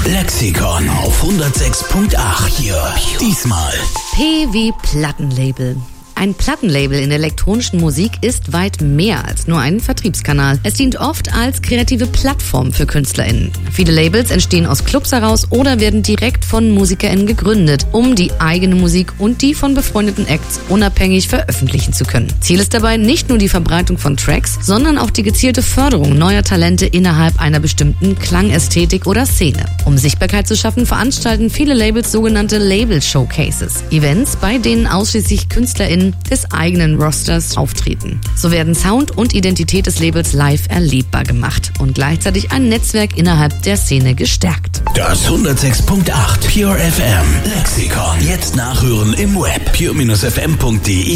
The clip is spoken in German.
Lexikon auf 106.8. Pure. Diesmal P wie Plattenlabel. Ein Plattenlabel in der elektronischen Musik ist weit mehr als nur ein Vertriebskanal. Es dient oft als kreative Plattform für KünstlerInnen. Viele Labels entstehen aus Clubs heraus oder werden direkt von MusikerInnen gegründet, um die eigene Musik und die von befreundeten Acts unabhängig veröffentlichen zu können. Ziel ist dabei nicht nur die Verbreitung von Tracks, sondern auch die gezielte Förderung neuer Talente innerhalb einer bestimmten Klangästhetik oder Szene. Um Sichtbarkeit zu schaffen, veranstalten viele Labels sogenannte Label-Showcases. Events, bei denen ausschließlich KünstlerInnen des eigenen Rosters auftreten. So werden Sound und Identität des Labels live erlebbar gemacht und gleichzeitig ein Netzwerk innerhalb der Szene gestärkt. Das 106.8 Pure FM Lexikon. Jetzt nachhören im Web pure-fm.de.